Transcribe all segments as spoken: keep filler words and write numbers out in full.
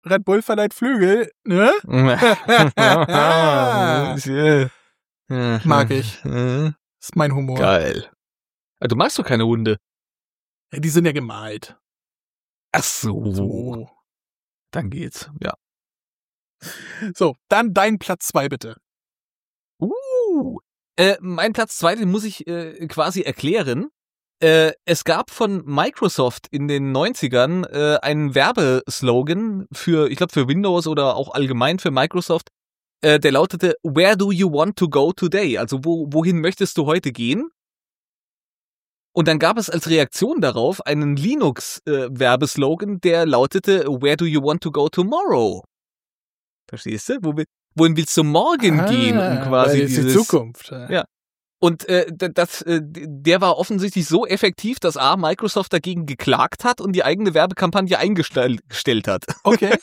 Red Bull verleiht Flügel, ne? Mag ich. Ist mein Humor. Geil. Du magst doch keine Hunde. Ja, die sind ja gemalt. Ach so. So. Dann geht's, ja. So, dann dein Platz zwei bitte. Uh, äh, mein Platz zwei, den muss ich äh, quasi erklären. Äh, es gab von Microsoft in den neunzigern äh, einen Werbeslogan für, ich glaube für Windows oder auch allgemein für Microsoft, äh, der lautete, Where do you want to go today? Also wo, wohin möchtest du heute gehen? Und dann gab es als Reaktion darauf einen Linux-Werbeslogan, äh, der lautete, Where do you want to go tomorrow? Verstehst du? Wo, wohin willst du morgen ah, gehen? Um quasi weil dieses, die Zukunft. Ja. Und äh, das, äh, der war offensichtlich so effektiv, dass A, Microsoft dagegen geklagt hat und die eigene Werbekampagne eingestellt hat. Okay.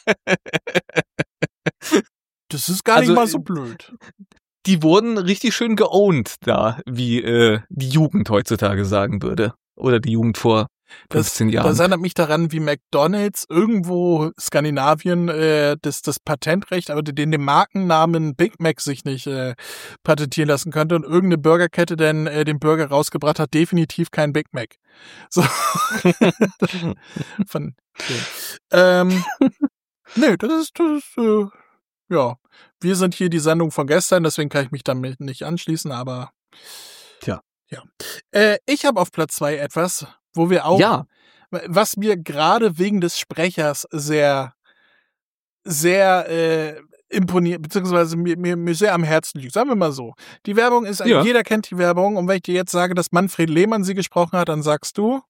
Das ist gar also, nicht mal so blöd. Die wurden richtig schön geowned da, wie äh, die Jugend heutzutage sagen würde. Oder die Jugend vor fünfzehn das, Jahren. Das erinnert mich daran, wie McDonald's irgendwo Skandinavien äh, das, das Patentrecht, aber den, den Markennamen Big Mac sich nicht äh, patentieren lassen könnte und irgendeine Burgerkette dann äh, den Burger rausgebracht hat, definitiv kein Big Mac. So. Von, okay. ähm, nee, das ist, das ist äh, ja, wir sind hier die Sendung von gestern, deswegen kann ich mich damit nicht anschließen, aber Tja. Ja. Äh, ich habe auf Platz zwei etwas, wo wir auch, ja. was mir gerade wegen des Sprechers sehr, sehr äh, imponiert, beziehungsweise mir, mir, mir sehr am Herzen liegt. Sagen wir mal so. Die Werbung ist, Ja. jeder kennt die Werbung, und wenn ich dir jetzt sage, dass Manfred Lehmann sie gesprochen hat, dann sagst du?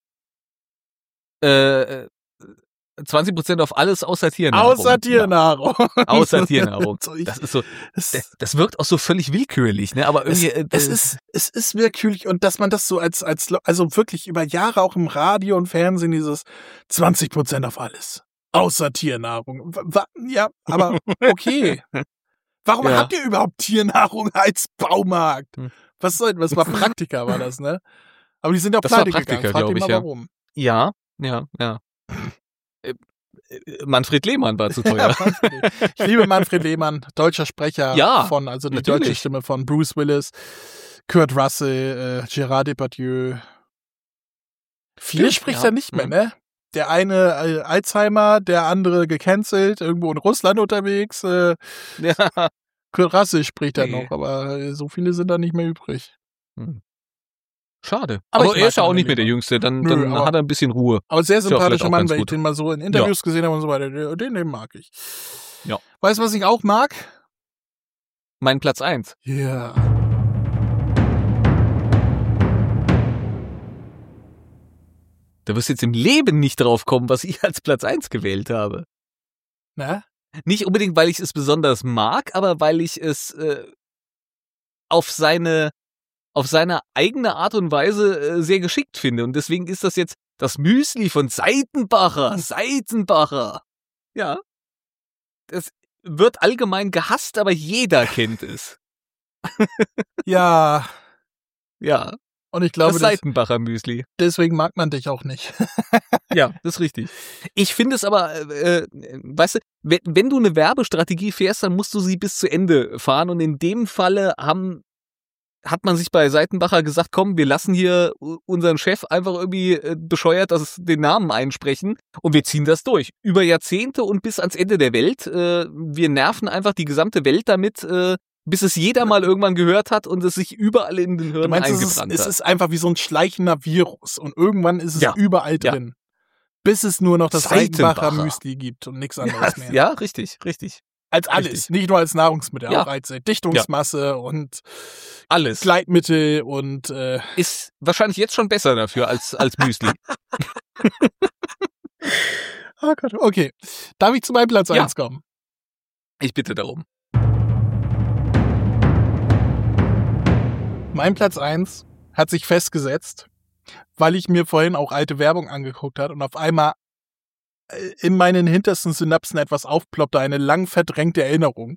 Äh, zwanzig Prozent auf alles außer Tiernahrung. Außer Tiernahrung. Ja. Außer Tiernahrung. So, ich, das ist so, das, das, das wirkt auch so völlig willkürlich, ne? Aber irgendwie. Es, äh, es ist, es ist willkürlich, und dass man das so als, als, also wirklich über Jahre auch im Radio und Fernsehen dieses zwanzig Prozent auf alles. Außer Tiernahrung. W- ja, aber okay. Warum Ja. habt ihr überhaupt Tiernahrung als Baumarkt? Hm. Was soll, was war Praktika, war das, ne? Aber die sind auch Das war pleite Praktika, gegangen. Frag glaub dich ich, mal, ja. warum. Ja, ja, ja. Äh, äh, Manfred Lehmann war zu teuer. Ja, ich liebe Manfred Lehmann, deutscher Sprecher Ja, von, also die natürlich. deutsche Stimme von Bruce Willis, Kurt Russell, äh, Gérard Depardieu. Viel Stimmt, spricht ja. er nicht mehr, ne? Der eine äh, Alzheimer, der andere gecancelt, irgendwo in Russland unterwegs. Äh, Ja. Kurt Russell spricht er Nee. noch, aber äh, so viele sind da nicht mehr übrig. Hm. Schade. Aber Aber, ich er mag ist ja auch den nicht mehr der Lehmann. Jüngste. Dann, Nö, dann aber- hat er ein bisschen Ruhe. Aber sehr ja vielleicht sympathischer auch Mann, ganz wenn ich gut. den mal so in Interviews gesehen habe und so weiter. Den, den mag ich. Ja. Weißt du, was ich auch mag? Mein Platz eins. Ja. Da wirst du jetzt im Leben nicht drauf kommen, was ich als Platz eins gewählt habe. Na? Nicht unbedingt, weil ich es besonders mag, aber weil ich es äh, auf seine auf seine eigene Art und Weise äh, sehr geschickt finde. Und deswegen ist das jetzt das Müsli von Seitenbacher. Seitenbacher. Ja. Das wird allgemein gehasst, aber jeder kennt es. Ja. Ja, Und ich glaube, das das, Seitenbacher Müsli. deswegen mag man dich auch nicht. Ja, das ist richtig. Ich finde es aber, äh, äh, weißt du, wenn, wenn du eine Werbestrategie fährst, dann musst du sie bis zu Ende fahren. Und in dem Falle haben, hat man sich bei Seitenbacher gesagt, komm, wir lassen hier unseren Chef einfach irgendwie äh, bescheuert das, den Namen einsprechen und wir ziehen das durch. Über Jahrzehnte und bis ans Ende der Welt. Äh, wir nerven einfach die gesamte Welt damit, äh, bis es jeder mal irgendwann gehört hat und es sich überall in den Du Hirn meinst, es ist, eingebrannt es hat. ist einfach wie so ein schleichender Virus. Und irgendwann ist es Ja. überall Ja. drin. Bis es nur noch das Seitenbacher. Seitenbacher Müsli gibt und nichts Ja, anderes mehr. ja, richtig, richtig. Als alles. richtig. Nicht nur als Nahrungsmittel, Ja. auch als äh, Dichtungsmasse und Alles. Gleitmittel und äh, Ist wahrscheinlich jetzt schon besser dafür als, als Müsli. oh Gott, okay. Darf ich zu meinem Platz Ja. eins kommen? Ich bitte darum. Mein Platz eins hat sich festgesetzt, weil ich mir vorhin auch alte Werbung angeguckt habe und auf einmal äh, in meinen hintersten Synapsen etwas aufploppte, eine lang verdrängte Erinnerung.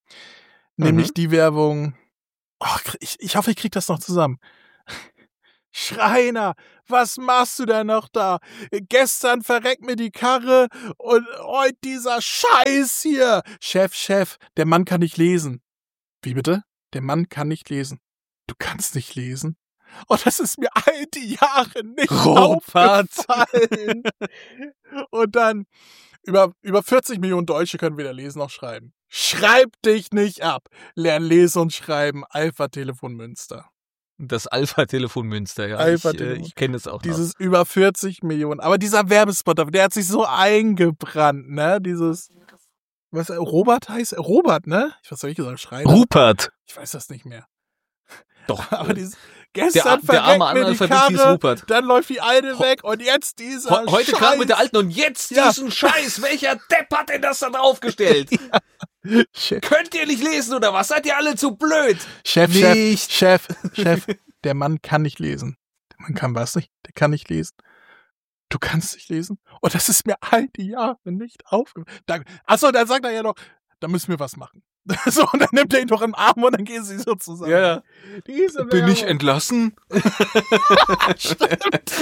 Nämlich Mhm. die Werbung, oh, ich, ich hoffe, ich kriege das noch zusammen. Schreiner, was machst du denn noch da? Gestern verreckt mir die Karre und heute dieser Scheiß hier. Chef, Chef, der Mann kann nicht lesen. Wie bitte? Der Mann kann nicht lesen. Du kannst nicht lesen? Oh, das ist mir all die Jahre nicht Robert. aufgefallen. Und dann, über, über vierzig Millionen Deutsche können weder lesen noch schreiben. Schreib dich nicht ab. Lern lesen und schreiben. Alpha-Telefon Münster. Das Alpha-Telefon Münster, ja. Alpha-Telefon. Ich, äh, ich kenne es auch noch. Dieses über vierzig Millionen. Aber dieser Werbespot, der hat sich so eingebrannt, ne? Dieses, was, Robert heißt? Robert, ne? Ich weiß nicht, gesagt, Schreiner. Rupert. Ich weiß das nicht mehr. Doch. Aber dieses, gestern der, der arme verreckt mir die Analphabet hieß Karre, Rupert. dann läuft die alte weg und jetzt dieser He- Heute Scheiß. gerade mit der alten und jetzt Ja. diesen Scheiß. Welcher Depp hat denn das da draufgestellt? Chef, Könnt ihr nicht lesen oder was? Seid ihr alle zu blöd? Chef, Nicht. Chef, Chef, Chef, der Mann kann nicht lesen. Der Mann kann was nicht? Der kann nicht lesen. Du kannst nicht lesen? Und das ist mir all die Jahre nicht aufgefallen. Achso, dann sagt er ja noch, da müssen wir was machen. So, und dann nimmt er ihn doch im Arm und dann gehen sie so zusammen. Ja, ja. Diese Bin ich Werbung. entlassen? Stimmt.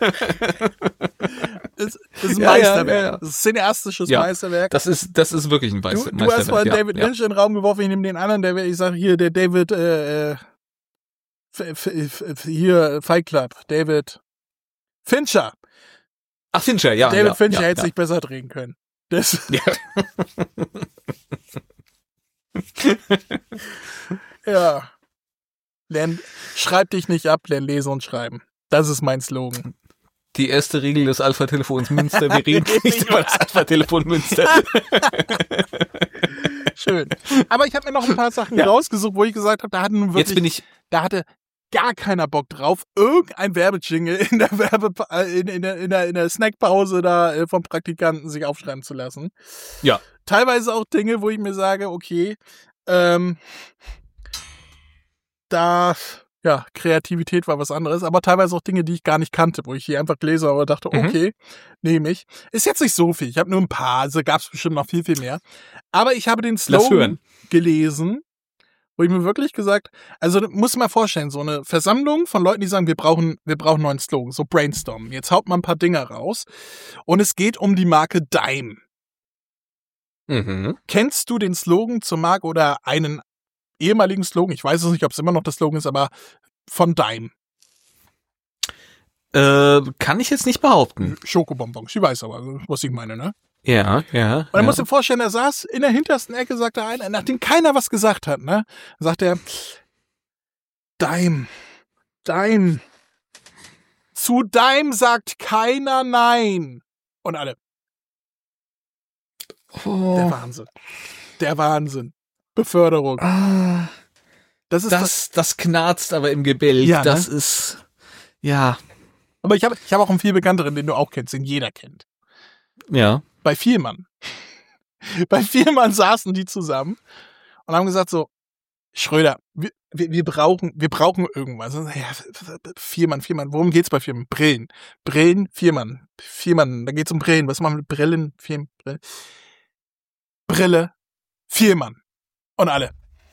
Das, das ist ein Ja, ja, Meisterwerk. ja, ja. Das ist ein cineastisches Ja. Meisterwerk. Das ist, das ist wirklich ein Du, Meister, du hast vorhin ja, David ja. Lynch in den Raum geworfen, ich nehme den anderen, der, ich sag hier, der David, äh, äh, F- F- F- hier, Fight Club, David Fincher. Ach, Fincher, ja. David ja, Fincher ja, hätte ja. sich besser drehen können. Das, Ja. ja. Lern, schreib dich nicht ab, lern lesen und schreiben. Das ist mein Slogan. Die erste Regel des Alpha-Telefons Münster, wir reden nicht über das Alpha-Telefon Münster. Schön. Aber ich habe mir noch ein paar Sachen Ja. rausgesucht, wo ich gesagt habe, da hatte nun Jetzt wirklich, bin ich, da hatte gar keiner Bock drauf, irgendein Werbejingle in der Werbe in, in, der, in, der, in der Snackpause da äh, vom Praktikanten sich aufschreiben zu lassen. ja. Teilweise auch Dinge, wo ich mir sage, okay, ähm, da, ja, Kreativität war was anderes, aber teilweise auch Dinge, die ich gar nicht kannte, wo ich hier einfach gelesen habe und dachte, Mhm. okay, nehme ich. Ist jetzt nicht so viel, ich habe nur ein paar, also gab es bestimmt noch viel, viel mehr. Aber ich habe den Lass Slogan hören. gelesen, wo ich mir wirklich gesagt, also muss man vorstellen, so eine Versammlung von Leuten, die sagen, wir brauchen, wir brauchen einen neuen Slogan, so brainstormen. Jetzt haut man ein paar Dinger raus und es geht um die Marke Dime. Mhm. Kennst du den Slogan zur Marke oder einen ehemaligen Slogan? Ich weiß es nicht, ob es immer noch der Slogan ist, aber von Dime. Äh, kann ich jetzt nicht behaupten. Schokobonbons, ich weiß aber, was ich meine, ne? Ja, ja. Und dann ja. musst du dir vorstellen, er saß in der hintersten Ecke, sagt der eine, nachdem keiner was gesagt hat, ne? Sagt er, Dime, Dime. Zu Dime sagt keiner Nein. Und alle, der Oh. Wahnsinn. Der Wahnsinn. Beförderung. Ah, Das ist das. das, das knarzt aber im Gebälk. Ja, ne? Das ist, ja, Aber ich habe ich hab auch einen viel bekannteren, den du auch kennst, den jeder kennt. ja. Bei Vielmann. Bei Vielmann saßen die zusammen und haben gesagt so, Schröder, wir, wir, wir brauchen, wir brauchen irgendwas. Ja, Vielmann, Vielmann, worum geht's bei Vielmann? Brillen. Brillen, Vielmann. Vielmann, da geht's um Brillen. Was machen wir mit Brillen? Vielmann, Brille. Brille, Vielmann. Und alle.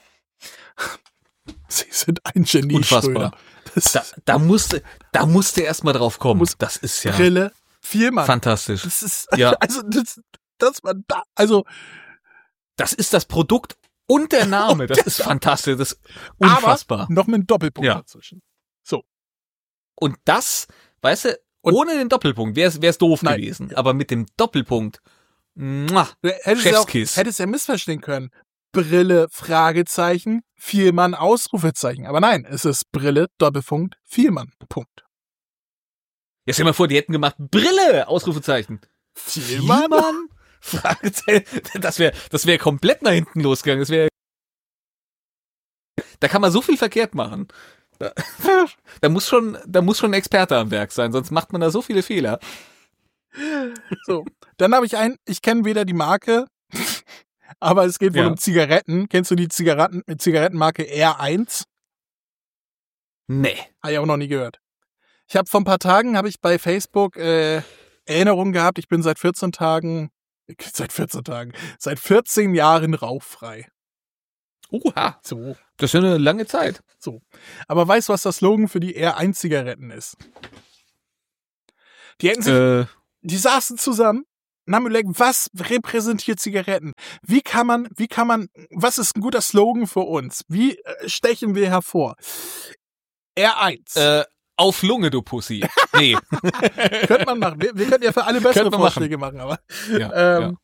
Sie sind ein Genie, Unfassbar. Schröder. Das Da, da musste, da musste erst mal drauf kommen. Muss- Das ist ja Brille, Vielmann. fantastisch. Das ist, Ja. also, das, das war da, also, Das ist das Produkt und der Name. Das ist fantastisch. Das ist unfassbar. aber noch mit einem Doppelpunkt Ja. dazwischen. Und das, weißt du, Und- ohne den Doppelpunkt wäre es doof Nein. gewesen. Aber mit dem Doppelpunkt, muah, Hättest du ja auch, Chefskiss. hättest ja missverstehen können. Brille, Fragezeichen, Vielmann, Ausrufezeichen. Aber nein, es ist Brille, Doppelpunkt, Vielmann, Punkt. Jetzt stell dir mal vor, die hätten gemacht, Brille, Ausrufezeichen. Vielmann? Vielmann? Fragezeichen. Das wäre das wär komplett nach hinten losgegangen. Das wäre, da kann man so viel verkehrt machen. Da, da muss schon, da muss schon ein Experte am Werk sein, sonst macht man da so viele Fehler. So. Dann habe ich einen, ich kenne weder die Marke, aber es geht wohl Ja. um Zigaretten. Kennst du die Zigaretten, Zigarettenmarke R eins? Nee. Habe ich auch noch nie gehört. Ich habe vor ein paar Tagen, habe ich bei Facebook äh, Erinnerungen gehabt, ich bin seit vierzehn Tagen, seit vierzehn Tagen, seit vierzehn Jahren rauchfrei. Oha. So. Das ist ja eine lange Zeit. So. Aber weißt du, was das Slogan für die R eins Zigaretten ist? Die hätten sich, Äh, die saßen zusammen und haben überlegt, was repräsentiert Zigaretten? Wie kann man, wie kann man, was ist ein guter Slogan für uns? Wie äh, stechen wir hervor? R eins. äh, auf Lunge, du Pussy. Nee. Könnte man machen. Wir, wir könnten ja für alle bessere Könnte man Vorschläge machen, aber Ja, ähm,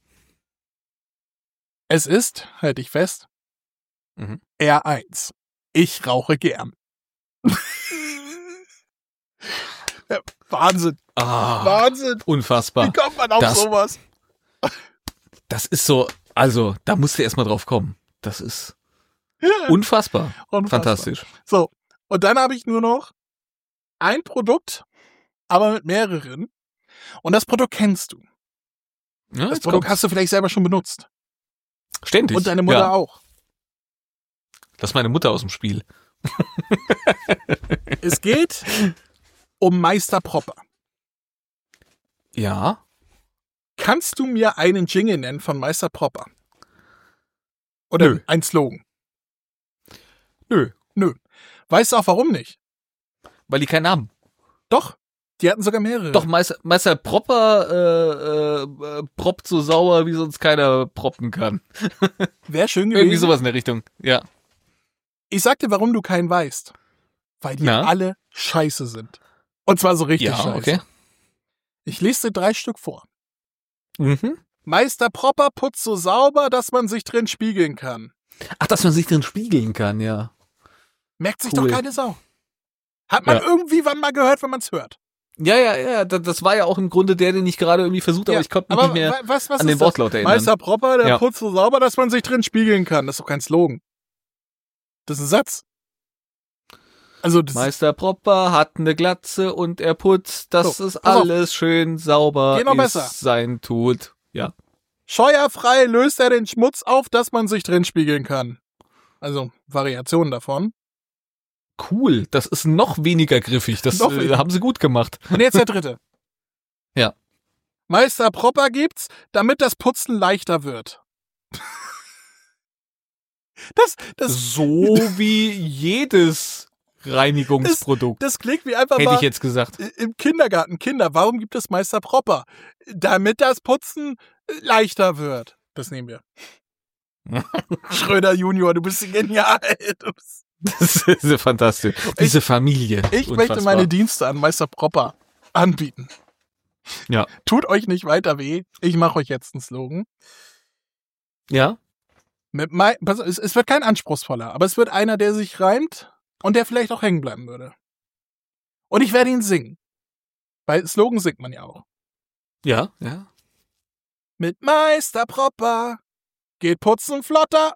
es ist, halte ich fest, Mhm. R eins. Ich rauche gern. Ja, Wahnsinn. ja. Ah, Wahnsinn. unfassbar. Wie kommt man auf Das- sowas? Das ist so, also, da musst du erst mal drauf kommen. Das ist unfassbar. Unfassbar. Fantastisch. So, und dann habe ich nur noch ein Produkt, aber mit mehreren. Und das Produkt kennst du. Ja, Das jetzt Produkt kommt's. hast du vielleicht selber schon benutzt. Ständig. Und deine Mutter ja. auch. Das ist meine Mutter aus dem Spiel. Es geht um Meister Propper. Ja. Kannst du mir einen Jingle nennen von Meister Propper? Oder Nö. ein Slogan? Nö. Nö. Weißt du auch warum nicht? Weil die keinen haben. Doch. Die hatten sogar mehrere. Doch, Meister, Meister Propper äh, äh, äh, proppt so sauer, wie sonst keiner proppen kann. Wäre schön Irgendwie gewesen. sowas in der Richtung. Ja. Ich sag dir, warum du keinen weißt. Weil die Na? alle scheiße sind. Und zwar so richtig Ja, scheiße. okay. Ich lese dir drei Stück vor. Mhm. Meister Propper putzt so sauber, dass man sich drin spiegeln kann. Ach, dass man sich drin spiegeln kann, ja. Merkt sich Cool. doch keine Sau. Hat man Ja. irgendwie wann mal gehört, wenn man es hört. Ja, ja, ja, da- das war ja auch im Grunde der, den ich gerade irgendwie versucht habe, aber ich konnte mich aber nicht mehr wa- was, was an ist den das? Wortlaut erinnern. Meister Propper, der Ja. putzt so sauber, dass man sich drin spiegeln kann. Das ist doch kein Slogan. Das ist ein Satz. Also, das Meister Propper hat eine Glatze und er putzt, dass So, es pass auf. alles schön sauber Geht noch ist, besser. sein tut. Ja. scheuerfrei löst er den Schmutz auf, dass man sich drin spiegeln kann. Also, Variationen davon. Cool, das ist noch weniger griffig. Das Noch äh, weniger. haben sie gut gemacht. Und jetzt der dritte. Ja. Meister Propper gibt's, damit das Putzen leichter wird. Das, das, So wie jedes Reinigungsprodukt. das klingt wie einfach Hätte mal ich jetzt gesagt. im Kindergarten. Kinder, warum gibt es Meister Propper? Damit das Putzen leichter wird. Das nehmen wir. Schröder Junior, du bist genial. Du bist Das ist ja fantastisch. Diese Familie. Ich Unfassbar. möchte meine Dienste an Meister Propper anbieten. Ja. Tut euch nicht weiter weh. Ich mache euch jetzt einen Slogan. Ja? Mit mein, pass, es, es wird kein anspruchsvoller, aber es wird einer, der sich reimt und der vielleicht auch hängen bleiben würde. Und ich werde ihn singen. Bei Slogan singt man ja auch. Ja, ja. Mit Meister Propper geht Putzen flotter.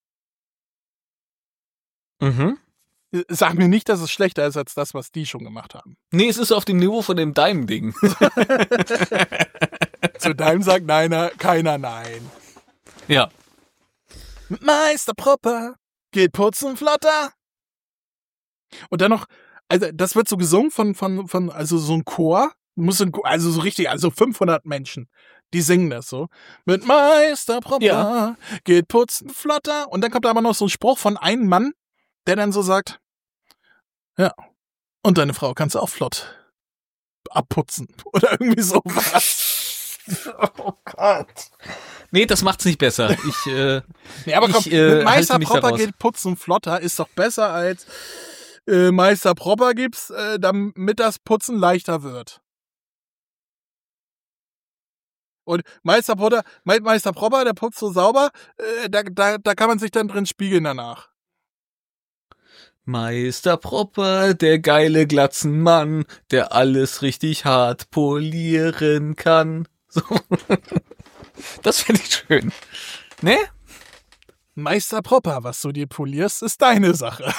Mhm. Sag mir nicht, dass es schlechter ist als das, was die schon gemacht haben. Nee, es ist auf dem Niveau von dem Daim-Ding. Zu deinem sagt neiner, keiner nein. Ja. Mit Meister Propper geht Putzen flotter. Und dann noch, also das wird so gesungen von, von, von also so ein Chor, muss ein, also so richtig, also fünfhundert Menschen, die singen das so. Mit Meister Propper Ja. geht Putzen flotter. Und dann kommt aber noch so ein Spruch von einem Mann, der dann so sagt, ja, und deine Frau kannst du auch flott abputzen. Oder irgendwie sowas. Oh Gott. Nee, das macht's nicht besser. Ich, äh, Nee, aber komm, Ich, äh, mit Meister halte mich Propper daraus. geht Putzen flotter ist doch besser als äh, Meister Propper gibt's, äh, damit das Putzen leichter wird. Und Meister Propper, Me- Meister Propper, der putzt so sauber, äh, da, da, da kann man sich dann drin spiegeln danach. Meister Propper, der geile Glatzenmann, der alles richtig hart polieren kann. So. Das finde ich schön. Ne? Meister Propper, was du dir polierst, ist deine Sache.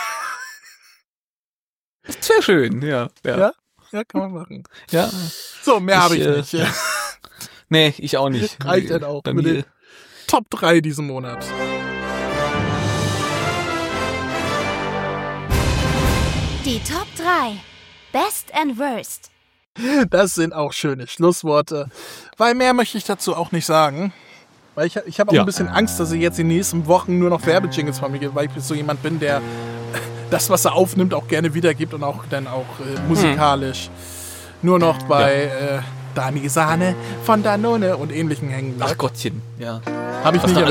Das wäre schön, ja. Ja. Ja? Ja, kann man machen. ja. So, mehr habe ich Ich, äh, nicht. Nee, ich auch nicht. Reicht dann auch Bei mit mir. den Top drei diesen Monat. Die Top drei. Best and Worst. Das sind auch schöne Schlussworte, weil mehr möchte ich dazu auch nicht sagen. Weil ich, ich habe auch Ja. ein bisschen Angst, dass ich jetzt die nächsten Wochen nur noch Werbejingles von mir gebe, weil ich so jemand bin, der das, was er aufnimmt, auch gerne wiedergibt und auch dann auch äh, musikalisch nur noch bei äh, Dani Sahne von Danone und ähnlichen hängen Ach bleibt. Gottchen, ja. Habe ich Was nicht, da aber